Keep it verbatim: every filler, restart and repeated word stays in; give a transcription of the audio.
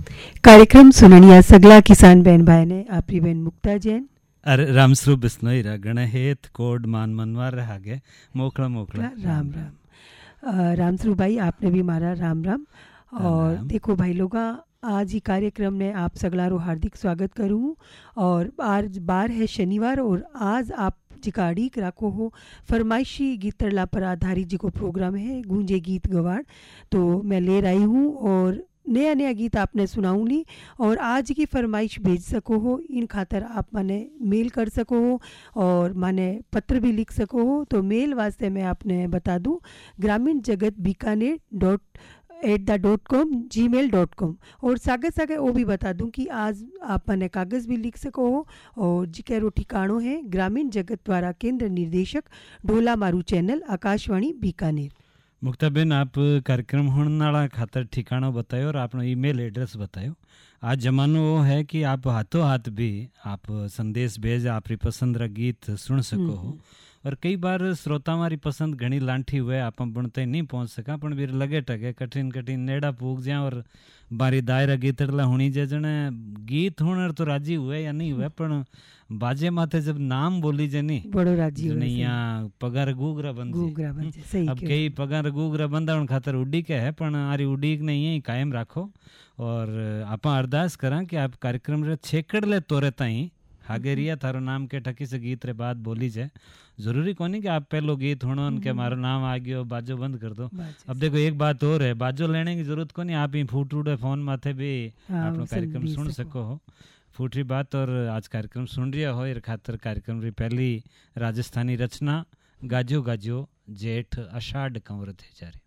कार्यक्रम सुननिया सगला किसान बहन भाई ने आपरी बहन मुक्ता जैन अरे रामस्वरूप बिस्नोई रा गणहेत कोड मान मनवार रहा गे मोकड़ा मोकड़ा राम राम। रामस्वरूप भाई आपने भी मारा राम राम। और राम। देखो भाई लोग आज ही कार्यक्रम में आप सगलारो हार्दिक स्वागत करूँ। और आज बार है शनिवार और आज आप जिकाड़ी राखो हो फरमाइशी गीतरला पर आधारित जो प्रोग्राम है गूंजे गीत गवाड़, तो मैं ले रही हूँ और नया नया गीत आपने सुनाऊंगी। और आज की फरमाइश भेज सको हो, इन खातर आप माने मेल कर सको हो और माने पत्र भी लिख सको हो। तो मेल वास्ते मैं आपने बता दूं ग्रामीण जगत Bikaner dot at the dot com ji mail dot com. और सागे सागे वो भी बता दूं कि आज आप मैंने कागज़ भी लिख सको हो और जिकेरो ठिकाणों है ग्रामीण जगत द्वारा केंद्र निर्देशक ढोला मारू चैनल आकाशवाणी बीकानेर। मुक्ताबेन आप कार्यक्रम होने खातर ठिकाना बतायो और अपना ईमेल एड्रेस बतायो। आज जमानो वो है कि आप हाथों हाथ भी आप संदेश भेज आपरी पसंद रा गीत सुन सको हो। और कई बार श्रोता हमारी पसंद घनी लांठी हुए आप बुनते नहीं पहुंच सका पण भी लगे टके कठिन कठिन नेड़ा पूग जा और बारी दायरा गीतड़ला हुणी जे जने गीत होने तो राजी हुए या नहीं हुए पण बाजे माथे जब नाम बोली जे नहीं बड़ो राजी हुए नहीं यहाँ पगार गुगरा बंद गुगरा बंद सही। अब कई पगार गुगरा बंदा खातर उड़ी के है पण आरी उड़ी नहीं है कायम राखो। और आप अरदास करा कि आप कार्यक्रम रे छेकड़ ले तोरे ताई हागेरिया थारो नाम के ठकी से गीत रे बात बोली जाए। जरूरी कोनी कि आप पहलो गीत होनो उनके मारो नाम आ गयो बाजो बंद कर दो। अब देखो एक बात और है, बाजो लेने की जरूरत कोनी, आप ही फूट उड़े फोन माथे भी अपनो कार्यक्रम सुन सको हो फूटरी बात। और आज कार्यक्रम सुन रिया हो एर खातर कार्यक्रम री पहली राजस्थानी रचना गाजो गाजो जेठ अषाढ़ कंवर थे जारे।